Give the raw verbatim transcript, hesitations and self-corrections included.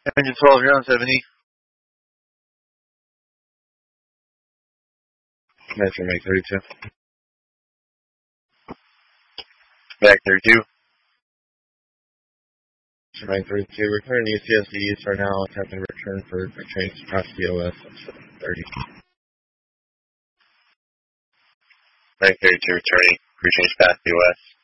Engine twelve, you're on seventy. That's your Mag thirty-two. Mag thirty-two. Mag thirty-two. Return U C S Ds for now. Attempting return for trains across the O S at seven thirty. Mag thirty-two returning. Pre-change past the O S.